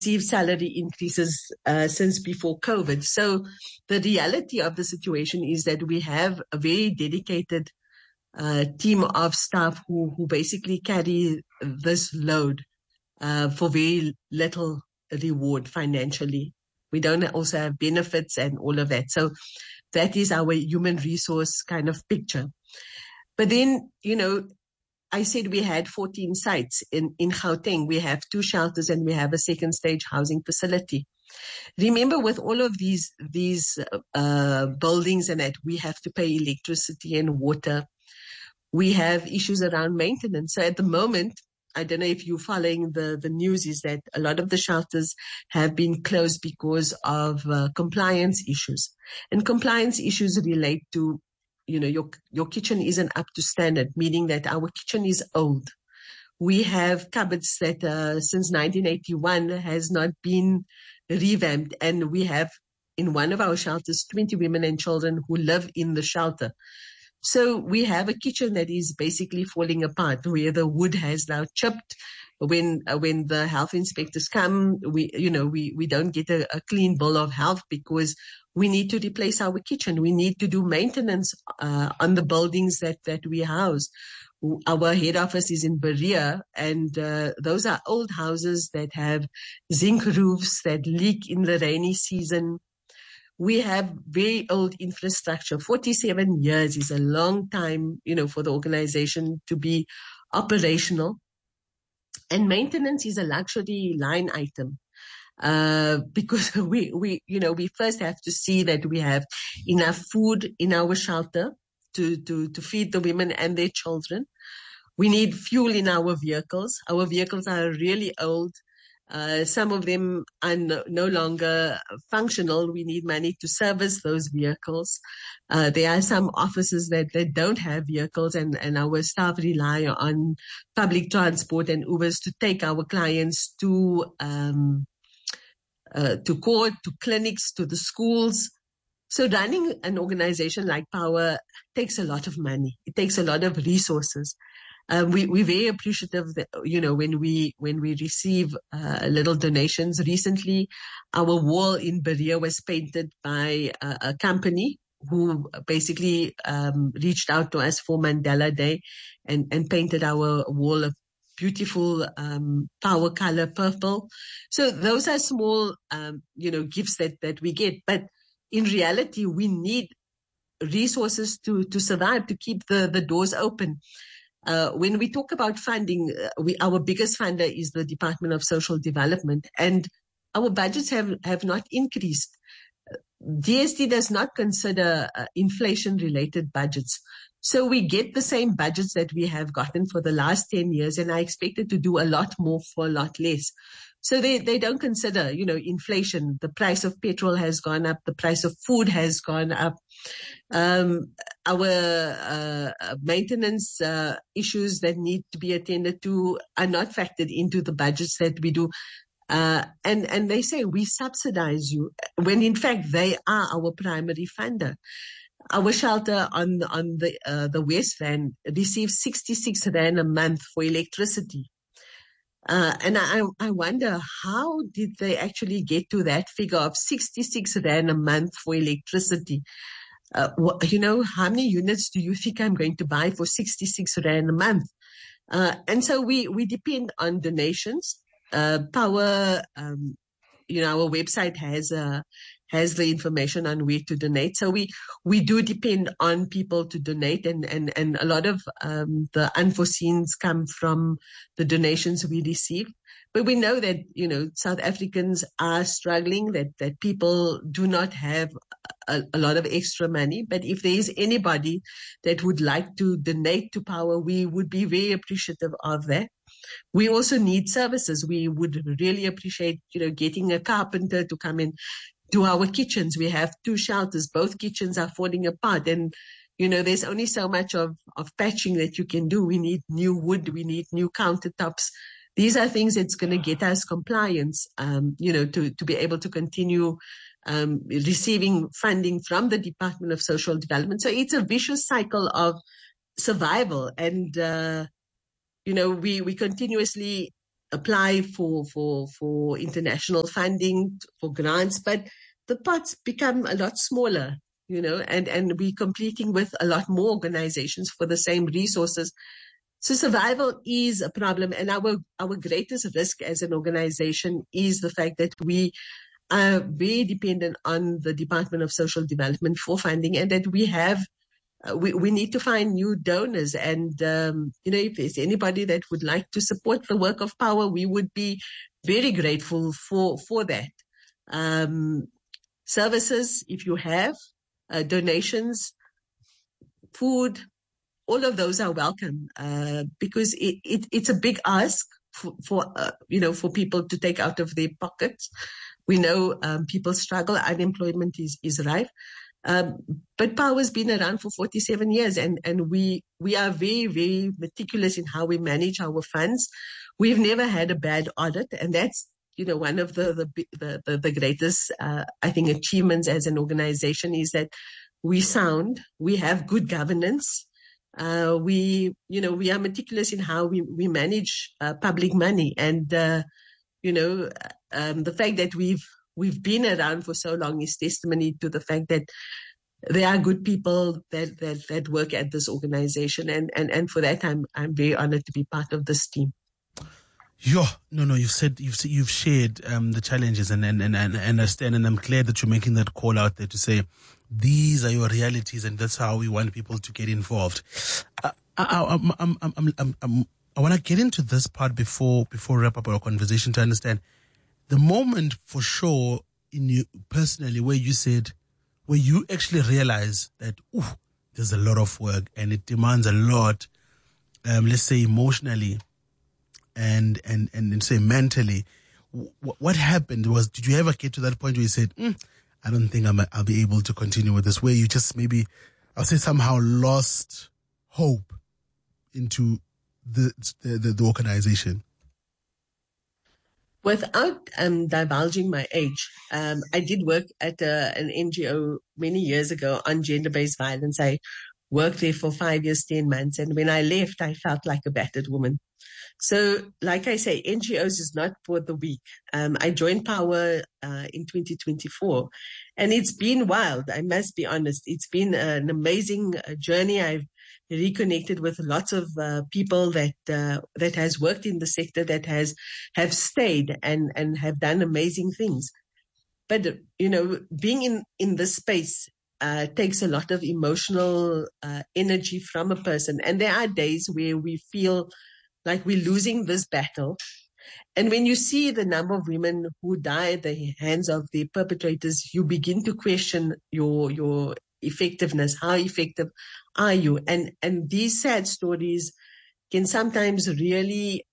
received salary increases since before COVID. So the reality of the situation is that we have a very dedicated team of staff who basically carry this load for very little reward financially. We don't also have benefits and all of that. So that is our human resource kind of picture. But then, I said we had 14 sites in Gauteng. We have 2 shelters and we have a second stage housing facility. Remember, with all of these buildings and that, we have to pay electricity and water. We have issues around maintenance. So at the moment, I don't know if you're following the news, is that a lot of the shelters have been closed because of compliance issues. And compliance issues relate to, your kitchen isn't up to standard, meaning that our kitchen is old. We have cupboards that since 1981 has not been revamped. And we have in one of our shelters 20 women and children who live in the shelter. So we have a kitchen that is basically falling apart, where the wood has now chipped. When the health inspectors come, we don't get a clean bill of health because we need to replace our kitchen. We need to do maintenance on the buildings that we house. Our head office is in Berea, and those are old houses that have zinc roofs that leak in the rainy season. We have very old infrastructure. 47 years is a long time, for the organization to be operational. And maintenance is a luxury line item. Because we first have to see that we have enough food in our shelter to feed the women and their children. We need fuel in our vehicles. Our vehicles are really old. Some of them are no longer functional. We need money to service those vehicles. There are some offices that don't have vehicles, and our staff rely on public transport and Ubers to take our clients to court, to clinics, to the schools. So running an organization like Power takes a lot of money. It takes a lot of resources. We're very appreciative that, when we receive little donations. Recently, our wall in Berea was painted by a company who basically reached out to us for Mandela Day and painted our wall of beautiful Power color purple. So those are small, gifts that we get. But in reality, we need resources to survive, to keep the doors open. When we talk about funding, our biggest funder is the Department of Social Development, and our budgets have not increased. DSD does not consider inflation-related budgets. So we get the same budgets that we have gotten for the last 10 years, and I expected to do a lot more for a lot less. So they don't consider, inflation. The price of petrol has gone up. The price of food has gone up. Our maintenance issues that need to be attended to are not factored into the budgets that we do. And they say we subsidize you, when in fact they are our primary funder. Our shelter on the West Rand receives 66 Rand a month for electricity. And I wonder, how did they actually get to that figure of 66 Rand a month for electricity? How many units do you think I'm going to buy for 66 Rand a month? And so we depend on donations. Power, our website has the information on where to donate. So we do depend on people to donate, and a lot of the unforeseens come from the donations we receive. But we know that, South Africans are struggling, that people do not have a lot of extra money. But if there is anybody that would like to donate to Power, we would be very appreciative of that. We also need services. We would really appreciate, getting a carpenter to come in to our kitchens. We have 2 shelters. Both kitchens are falling apart. And, there's only so much of patching that you can do. We need new wood. We need new countertops. These are things that's going to get us compliance, to be able to continue receiving funding from the Department of Social Development. So it's a vicious cycle of survival. And, we continuously apply for international funding, for grants, but the pots become a lot smaller, and we're competing with a lot more organizations for the same resources. So survival is a problem, and our greatest risk as an organization is the fact that we are very dependent on the Department of Social Development for funding, and that we need to find new donors. And, if there's anybody that would like to support the work of Power, we would be very grateful for that. Services, if you have donations, food, all of those are welcome, because it's a big ask for people to take out of their pockets. We know people struggle, unemployment is rife. But Power has been around for 47 years, and we are very, very meticulous in how we manage our funds. We've never had a bad audit, and that's one of the greatest I think achievements as an organization is that we have good governance. We are meticulous in how we manage public money, and the fact that we've been around for so long is testimony to the fact that there are good people that work at this organization, and for that I'm very honored to be part of this team. You've shared the challenges and understand, and I'm glad that you're making that call out there to say these are your realities, and that's how we want people to get involved. I want to get into this part before we wrap up our conversation to understand the moment for sure in you personally where you actually realize that there's a lot of work and it demands a lot, let's say emotionally and say mentally. What happened did you ever get to that point where you said, I don't think I'll be able to continue with this, where you just maybe, I'll say somehow lost hope into the organization? Without divulging my age, I did work at an NGO many years ago on gender-based violence. I worked there for 5 years, 10 months. And when I left, I felt like a battered woman. So, like I say, NGOs is not for the weak. I joined Power in 2024, and it's been wild. I must be honest. It's been an amazing journey. I've reconnected with lots of people that has worked in the sector, that have stayed and have done amazing things. But being in this space takes a lot of emotional energy from a person, and there are days where we feel like we're losing this battle. And when you see the number of women who die at the hands of the perpetrators, you begin to question your effectiveness. How effective are you? And these sad stories can sometimes really,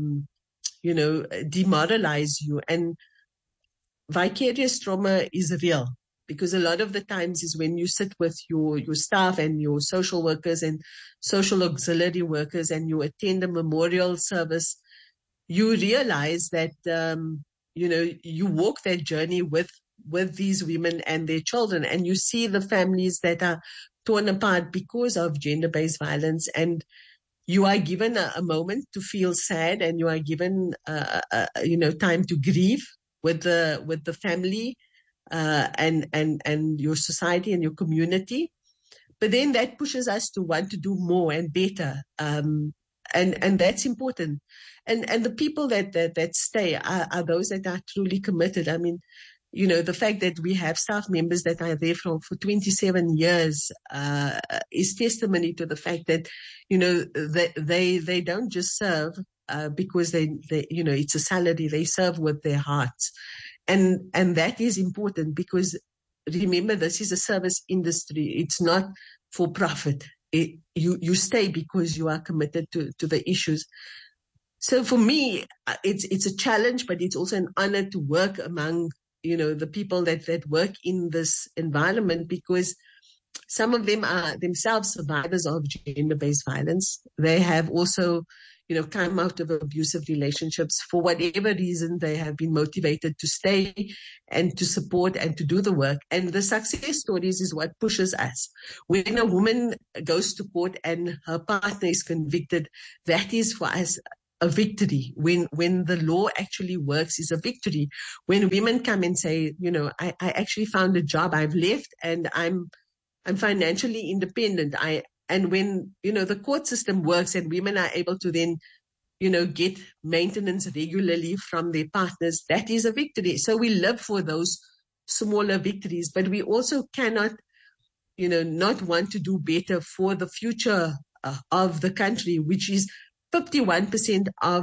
demoralize you. And vicarious trauma is real, because a lot of the times is when you sit with your staff and your social workers and social auxiliary workers and you attend a memorial service, you realize that, you walk that journey with these women and their children, and you see the families that are torn apart because of gender-based violence, and you are given a moment to feel sad, and you are given, time to grieve with the family, and your society and your community. But then that pushes us to want to do more and better. And that's important. And the people that stay are those that are truly committed. I mean, the fact that we have staff members that are there for 27 years, is testimony to the fact that, they don't just serve, because they it's a salary. They serve with their hearts. And that is important, because remember, this is a service industry. It's not for profit. You stay because you are committed to the issues. So for me, it's a challenge, but it's also an honor to work among, the people that work in this environment, because some of them are themselves survivors of gender-based violence. They have also, come out of abusive relationships. For whatever reason, they have been motivated to stay and to support and to do the work. And the success stories is what pushes us. When a woman goes to court and her partner is convicted, that is for us a victory. When the law actually works, is a victory. When women come and say, I actually found a job, I've left, and I'm financially independent. And when, the court system works and women are able to then, get maintenance regularly from their partners, that is a victory. So we live for those smaller victories, but we also cannot, not want to do better for the future of the country, which is 51% of